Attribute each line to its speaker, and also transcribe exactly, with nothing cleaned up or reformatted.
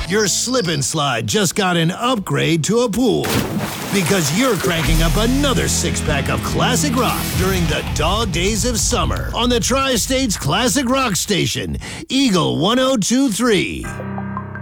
Speaker 1: your slip and slide just got an upgrade to a pool. Because you're cranking up another six-pack of classic rock during the dog days of summer on the Tri-States Classic Rock Station, Eagle one oh two three.